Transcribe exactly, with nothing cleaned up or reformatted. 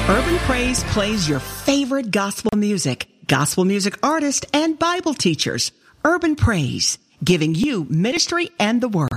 Urban Praise plays your favorite gospel music, gospel music artists, and Bible teachers. Urban Praise, giving you ministry and the word.